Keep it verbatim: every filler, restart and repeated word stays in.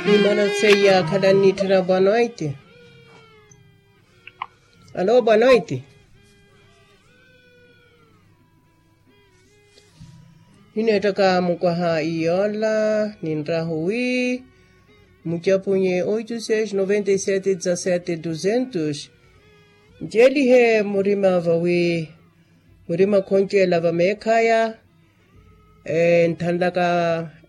Imana tseya kalani tira banoiti. Alo banoiti. Ninetaka mukwaha iola, ninrahui, muchapunye oito seis nove sete dezessete duzentos. Njeli he murima vawi, murima konche lava mekaya, e ntandaka